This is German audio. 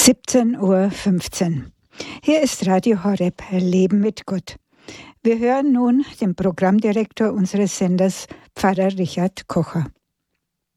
17:15 Uhr. Hier ist Radio Horeb, Leben mit Gott. Wir hören nun den Programmdirektor unseres Senders, Pfarrer Richard Kocher.